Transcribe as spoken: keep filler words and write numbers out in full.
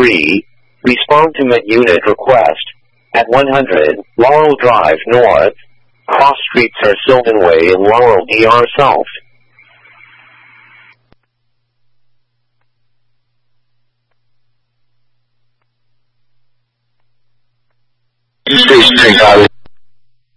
three. Respond to mid-unit request. At one hundred, Laurel Drive North. Cross streets are Sylvan Way and Laurel D R South. Station